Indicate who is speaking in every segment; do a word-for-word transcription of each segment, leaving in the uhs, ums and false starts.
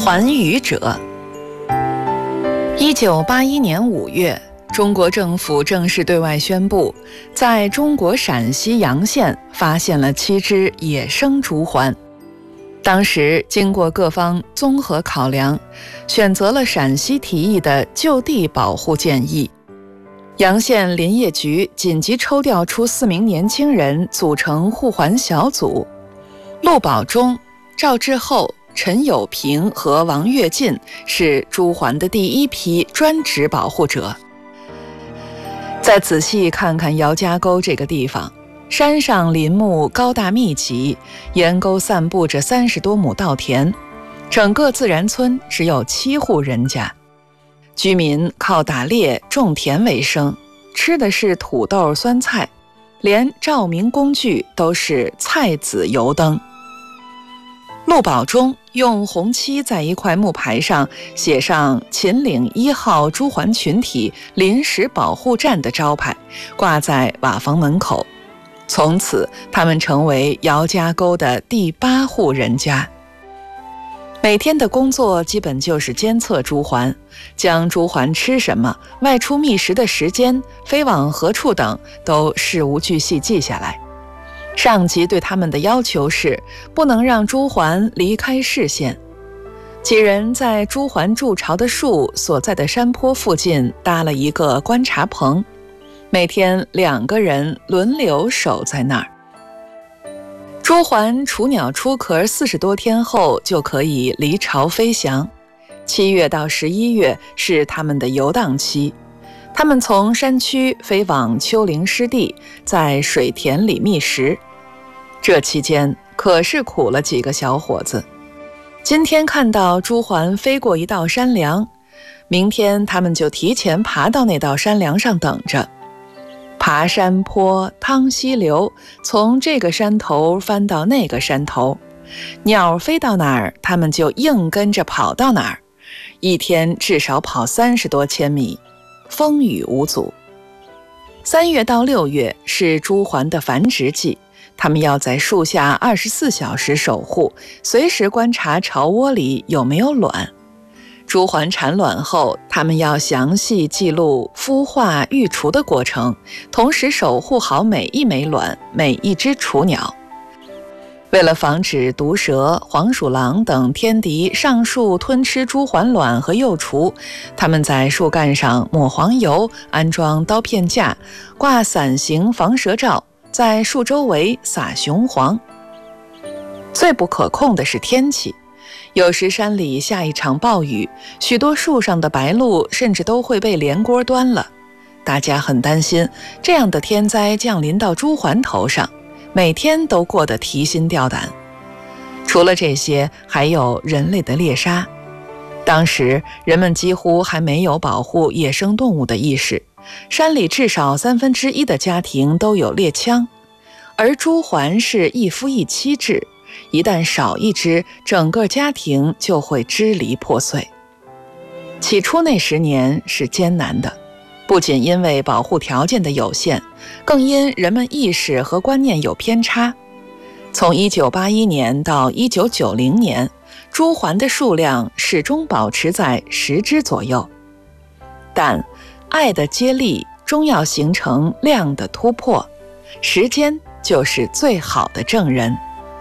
Speaker 1: 还羽者。一九八一年五月，中国政府正式对外宣布，在中国陕西洋县发现了七只野生朱鹮。当时经过各方综合考量，选择了陕西提议的就地保护建议。洋县林业局紧急抽调出四名年轻人组成护鹮小组，陆保忠、赵志厚、陈友平和王跃进是朱鹮的第一批专职保护者。再仔细看看姚家沟这个地方，山上林木高大密集，沿沟散布着三十多亩稻田，整个自然村只有七户人家，居民靠打猎种田为生，吃的是土豆酸菜，连照明工具都是菜籽油灯。陆保忠用红漆在一块木牌上写上秦岭一号朱鹮群体临时保护站的招牌，挂在瓦房门口。从此他们成为姚家沟的第八户人家。每天的工作基本就是监测朱鹮，将朱鹮吃什么、外出觅食的时间、飞往何处等都事无巨细记下来。上级对他们的要求是不能让朱鹮离开视线。几人在朱鹮筑巢的树所在的山坡附近搭了一个观察棚，每天两个人轮流守在那儿。朱鹮雏鸟出壳四十多天后就可以离巢飞翔，七月到十一月是它们的游荡期。它们从山区飞往丘陵湿地，在水田里觅食。这期间可是苦了几个小伙子。今天看到朱鹮飞过一道山梁，明天他们就提前爬到那道山梁上等着。爬山坡，趟溪流，从这个山头翻到那个山头，鸟飞到哪儿，他们就硬跟着跑到哪儿。一天至少跑三十多千米，风雨无阻。三月到六月是朱鹮的繁殖季，它们要在树下二十四小时守护，随时观察巢窝里有没有卵。朱鹮产卵后，它们要详细记录孵化育雏的过程，同时守护好每一枚卵，每一只雏鸟。为了防止毒蛇、黄鼠狼等天敌上树吞吃朱鹮卵和幼雏，他们在树干上抹黄油，安装刀片架，挂伞形防蛇罩，在树周围撒雄黄。最不可控的是天气，有时山里下一场暴雨，许多树上的白鹭甚至都会被连锅端了。大家很担心这样的天灾降临到朱鹮头上，每天都过得提心吊胆。除了这些，还有人类的猎杀。当时人们几乎还没有保护野生动物的意识，山里至少三分之一的家庭都有猎枪，而朱鹮是一夫一妻制，一旦少一只，整个家庭就会支离破碎。起初那十年是艰难的，不仅因为保护条件的有限，更因人们意识和观念有偏差。从一九八一年到一九九零年，朱鹮的数量始终保持在十只左右。但爱的接力终要形成量的突破，时间就是最好的证人。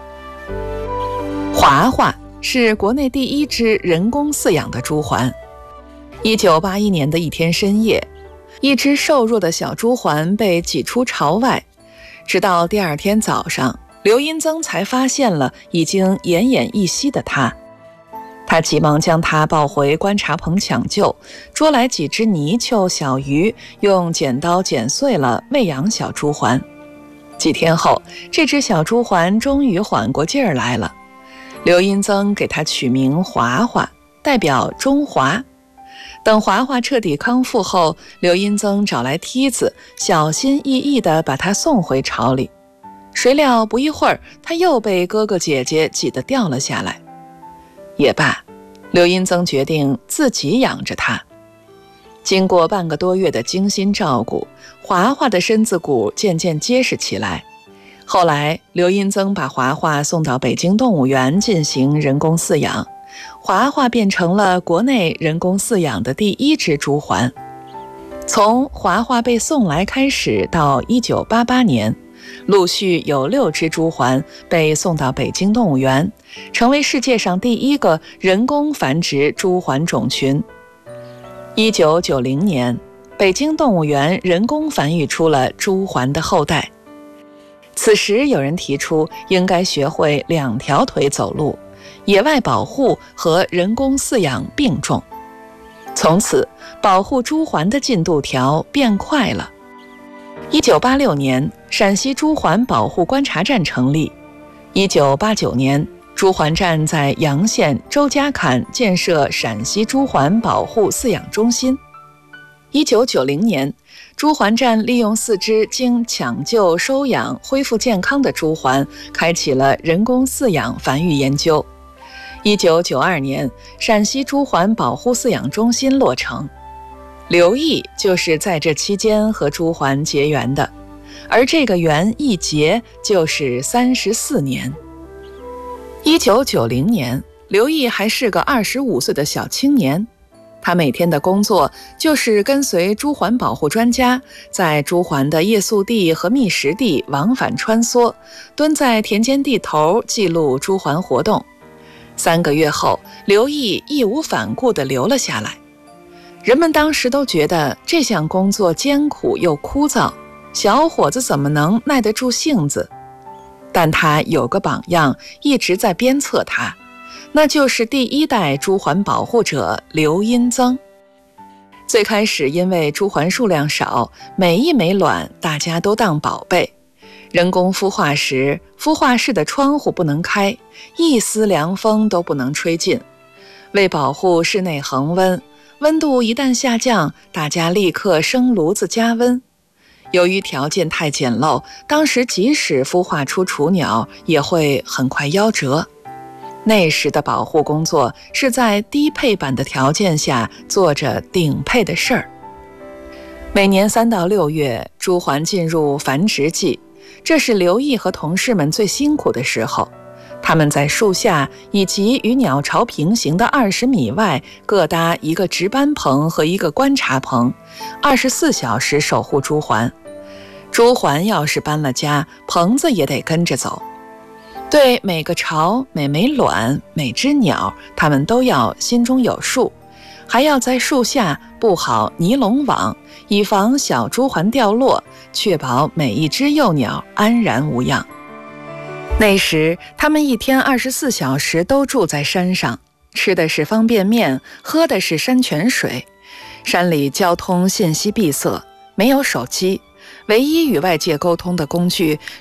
Speaker 1: 华华是国内第一只人工饲养的朱鹮。一九八一年的一天深夜，一只瘦弱的小朱鹮被挤出巢外，直到第二天早上，刘荫增才发现了已经奄奄一息的它。他急忙将它抱回观察棚抢救，捉来几只泥鳅、小鱼，用剪刀剪碎了喂养小朱鹮。几天后，这只小朱鹮终于缓过劲儿来了。刘荫增给它取名华华，代表中华。等华华彻底康复后，刘荫增找来梯子，小心翼翼地把它送回巢里。谁料不一会儿，它又被哥哥姐姐挤得掉了下来。也罢，刘荫增决定自己养着它。经过半个多月的精心照顾，华华的身子骨渐渐结实起来。后来，刘荫增把华华送到北京动物园进行人工饲养， 华华变成了国内人工饲养的第一只朱鹮。从华华被送来开始，到一九八八年，陆续有六只朱鹮被送到北京动物园，成为世界上第一个人工繁殖朱鹮种群。一九九零年，北京动物园人工繁育出了朱鹮的后代。此时有人提出应该学会两条腿走路，野外保护和人工饲养并重。从此，保护朱鹮的进度条变快了。一九八六年，陕西朱鹮保护观察站成立。一九八九年，朱鹮站在洋县周家坎建设陕西朱鹮保护饲养中心。一九九零年，朱鹮站利用四只经抢救、收养、恢复健康的朱鹮，开启了人工饲养繁育研究。一九九二年，陕西朱鹮保护饲养中心落成。刘毅就是在这期间和朱鹮结缘的，而这个缘一结就是三十四年。一九九零年，刘毅还是个二十五岁的小青年，他每天的工作就是跟随朱鹮保护专家，在朱鹮的夜宿地和觅食地往返穿梭，蹲在田间地头记录朱鹮活动。三个月后，刘毅义无反顾地留了下来。人们当时都觉得这项工作艰苦又枯燥，小伙子怎么能耐得住性子？但他有个榜样一直在鞭策他，那就是第一代朱鹮保护者刘荫增。最开始因为朱鹮数量少，每一枚卵大家都当宝贝。人工孵化时，孵化室的窗户不能开，一丝凉风都不能吹进。为保护室内恒温，温度一旦下降，大家立刻生炉子加温。由于条件太简陋，当时即使孵化出雏鸟，也会很快夭折。那时的保护工作是在低配版的条件下做着顶配的事儿。每年三到六月，朱鹮进入繁殖季，这是刘毅和同事们最辛苦的时候。他们在树下以及与鸟巢平行的二十米外各搭一个值班棚和一个观察棚，二十四小时守护朱鹮。朱鹮要是搬了家，棚子也得跟着走。对每个巢、每枚卵、每只鸟，他们都要心中有数，还要在树下布好尼龙网，以防小朱鹮掉落，确保每一只幼鸟安然无恙。那时他们一天二十四小时都住在山上，吃的是方便面，喝的是山泉水。山里交通信息闭塞，没有手机，唯一与外界沟通的工具